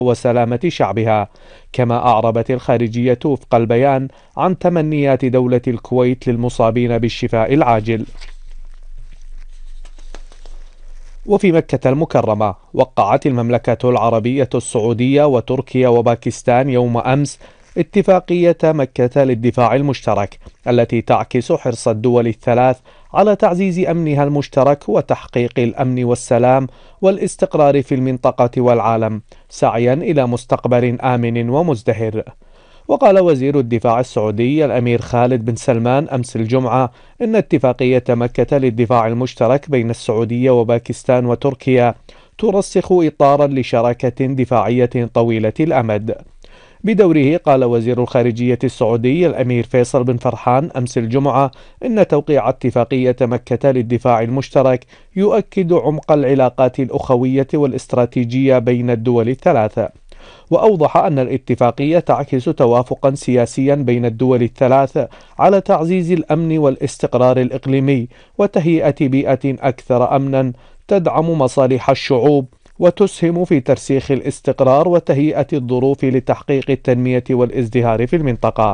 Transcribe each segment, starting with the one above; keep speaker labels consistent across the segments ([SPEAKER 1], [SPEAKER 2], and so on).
[SPEAKER 1] وسلامة شعبها. كما أعربت الخارجية وفق البيان عن تمنيات دولة الكويت للمصابين بالشفاء العاجل. وفي مكة المكرمة، وقعت المملكة العربية السعودية وتركيا وباكستان يوم أمس اتفاقية مكة للدفاع المشترك، التي تعكس حرص الدول الثلاث على تعزيز أمنها المشترك وتحقيق الأمن والسلام والاستقرار في المنطقة والعالم، سعيا إلى مستقبل آمن ومزدهر. وقال وزير الدفاع السعودي الأمير خالد بن سلمان أمس الجمعة إن اتفاقية مكة للدفاع المشترك بين السعودية وباكستان وتركيا ترسخ إطارا لشراكة دفاعية طويلة الأمد. بدوره قال وزير الخارجية السعودي الأمير فيصل بن فرحان أمس الجمعة إن توقيع اتفاقية مكة للدفاع المشترك يؤكد عمق العلاقات الأخوية والاستراتيجية بين الدول الثلاثة. وأوضح أن الاتفاقية تعكس توافقا سياسيا بين الدول الثلاث على تعزيز الأمن والاستقرار الإقليمي وتهيئة بيئة أكثر أمنا تدعم مصالح الشعوب وتسهم في ترسيخ الاستقرار وتهيئة الظروف لتحقيق التنمية والازدهار في المنطقة.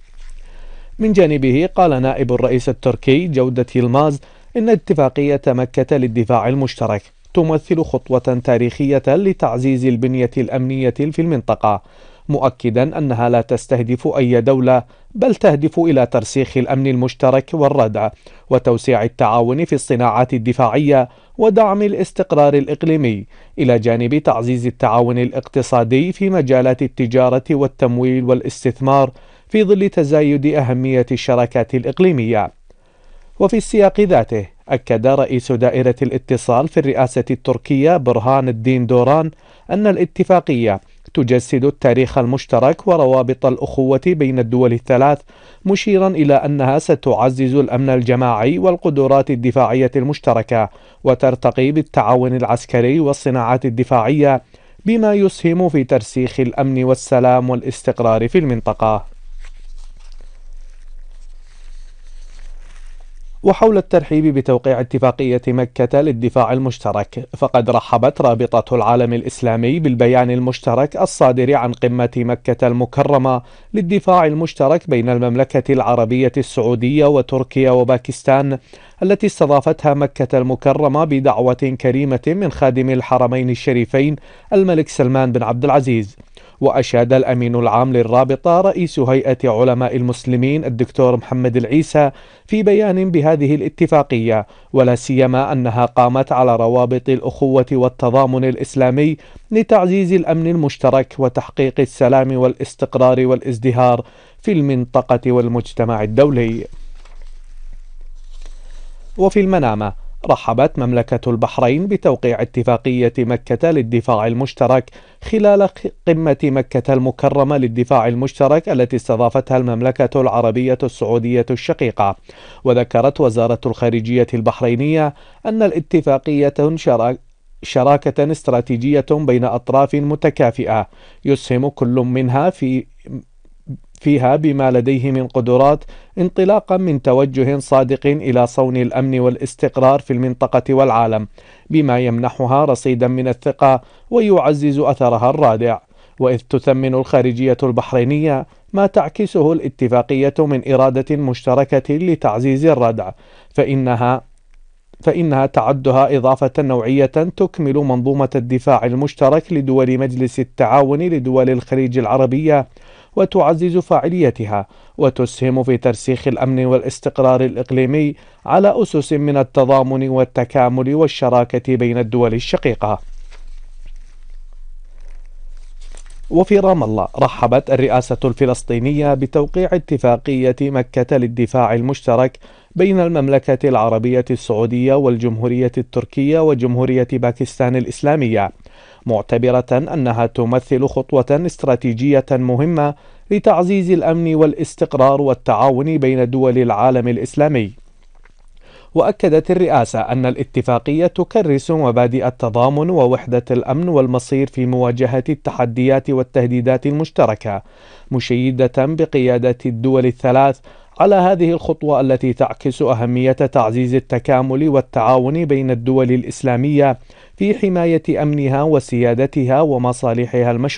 [SPEAKER 1] من جانبه قال نائب الرئيس التركي جودة يلماز إن اتفاقية مكة للدفاع المشترك تمثل خطوة تاريخية لتعزيز البنية الأمنية في المنطقة، مؤكدا أنها لا تستهدف أي دولة، بل تهدف إلى ترسيخ الأمن المشترك والردع وتوسيع التعاون في الصناعات الدفاعية ودعم الاستقرار الإقليمي، إلى جانب تعزيز التعاون الاقتصادي في مجالات التجارة والتمويل والاستثمار في ظل تزايد أهمية الشراكات الإقليمية. وفي السياق ذاته أكد رئيس دائرة الاتصال في الرئاسة التركية برهان الدين دوران أن الاتفاقية تجسد التاريخ المشترك وروابط الأخوة بين الدول الثلاث، مشيرا إلى أنها ستعزز الأمن الجماعي والقدرات الدفاعية المشتركة وترتقي بالتعاون العسكري والصناعات الدفاعية، بما يسهم في ترسيخ الأمن والسلام والاستقرار في المنطقة. وحول الترحيب بتوقيع اتفاقية مكة للدفاع المشترك، فقد رحبت رابطة العالم الإسلامي بالبيان المشترك الصادر عن قمة مكة المكرمة للدفاع المشترك بين المملكة العربية السعودية وتركيا وباكستان، التي استضافتها مكة المكرمة بدعوة كريمة من خادم الحرمين الشريفين الملك سلمان بن عبد العزيز. وأشاد الأمين العام للرابطة رئيس هيئة علماء المسلمين الدكتور محمد العيسى في بيان بهذه الاتفاقية، ولا سيما أنها قامت على روابط الأخوة والتضامن الإسلامي لتعزيز الأمن المشترك وتحقيق السلام والاستقرار والازدهار في المنطقة والمجتمع الدولي. وفي المنامة، رحبت مملكة البحرين بتوقيع اتفاقية مكة للدفاع المشترك خلال قمة مكة المكرمة للدفاع المشترك التي استضافتها المملكة العربية السعودية الشقيقة. وذكرت وزارة الخارجية البحرينية أن الاتفاقية شراكة استراتيجية بين أطراف متكافئة يسهم كل منها فيها بما لديه من قدرات، انطلاقا من توجه صادق إلى صون الأمن والاستقرار في المنطقة والعالم، بما يمنحها رصيدا من الثقة ويعزز أثرها الرادع. وإذ تثمن الخارجية البحرينية ما تعكسه الاتفاقية من إرادة مشتركة لتعزيز الردع، فإنها تعدها إضافة نوعية تكمل منظومة الدفاع المشترك لدول مجلس التعاون لدول الخليج العربية، وتعزز فاعليتها وتسهم في ترسيخ الأمن والاستقرار الإقليمي على أسس من التضامن والتكامل والشراكة بين الدول الشقيقة. وفي رام الله، رحبت الرئاسة الفلسطينية بتوقيع اتفاقية مكة للدفاع المشترك بين المملكة العربية السعودية والجمهورية التركية وجمهورية باكستان الإسلامية، معتبرة أنها تمثل خطوة استراتيجية مهمة لتعزيز الأمن والاستقرار والتعاون بين دول العالم الإسلامي. وأكدت الرئاسة أن الاتفاقية تكرس مبادئ التضامن ووحدة الأمن والمصير في مواجهة التحديات والتهديدات المشتركة، مشيدة بقيادة الدول الثلاث على هذه الخطوة التي تعكس أهمية تعزيز التكامل والتعاون بين الدول الإسلامية في حماية أمنها وسيادتها ومصالحها المشروعة.